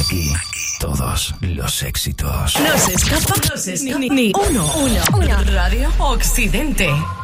Aquí, todos los éxitos. No se escapa ni uno. Radio Occidente.